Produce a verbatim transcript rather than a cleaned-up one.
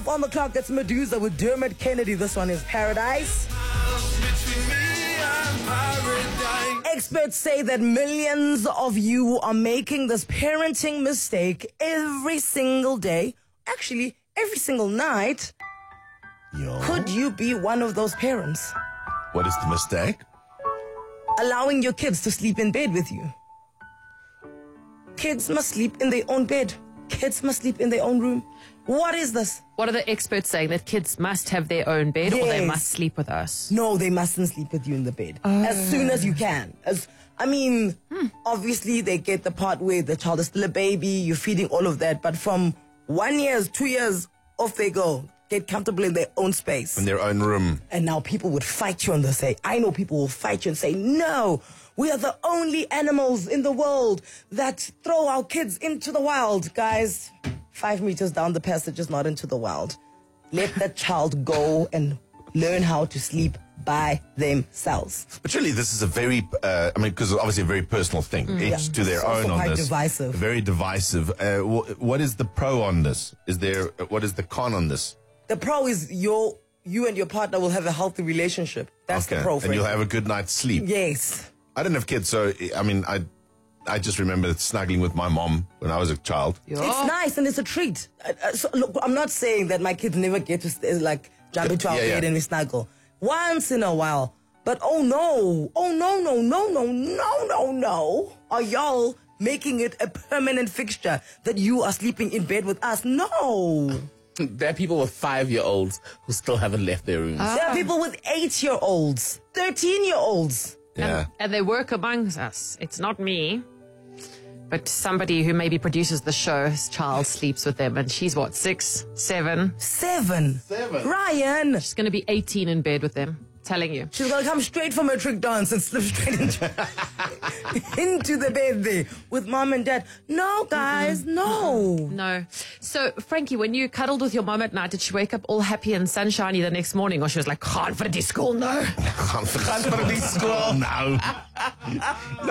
On the clock, that's Medusa with Dermot Kennedy. This one is Paradise. Experts say that millions of you are making this parenting mistake every single day. Actually, every single night. Yo. Could you be one of those parents? What is the mistake? Allowing your kids to sleep in bed with you. Kids must sleep in their own bed. Kids must sleep in their own room. What is this? What are the experts saying? That kids must have their own bed, or they Yes. must sleep with us? No, they mustn't sleep with you in the bed. As soon as you can. As I mean, Hmm. obviously they get the part where the child is still a baby, you're feeding all of that. But from one years, two years, off they go. Get comfortable in their own space. In their own room. And now people would fight you and they'll say, I know people will fight you and say, no, we are the only animals in the world that throw our kids into the wild. Guys, five meters down the passage is not into the wild. Let that child go and learn how to sleep by themselves. But surely this is a very, uh, I mean, because it's obviously a very personal thing. Each Yeah. to their It's own also on quite this. divisive. Very divisive. Uh, wh- what is the pro on this? Is there, what is the con on this? The pro is your, you and your partner will have a healthy relationship. That's the pro. And you'll Frankie. have a good night's sleep. Yes. I didn't have kids, so, I mean, I I just remember snuggling with my mom when I was a child. It's nice and it's a treat. Uh, uh, so, look, I'm not saying that my kids never get to stay, like jump into our Yeah, yeah. bed and we snuggle. Once in a while. But oh no, oh no, no, no, no, no, no, no. Are y'all making it a permanent fixture that you are sleeping in bed with us? No. There are people with five-year-olds who still haven't left their rooms. There are people with eight-year-olds, thirteen-year-olds. Yeah. And, and they work amongst us. It's not me, but somebody who maybe produces the show, his child sleeps with them, and she's what, six, seven? Seven. Seven. Ryan. She's going to be eighteen in bed with them. Telling you. She's gonna come straight from her trick dance and slip straight into, into the bed there with mom and dad. No, guys, no. No. So, Frankie, when you cuddled with your mom at night, did she wake up all happy and sunshiny the next morning, or she was like, can't for the school, no? Confidence. Confidence. School. No.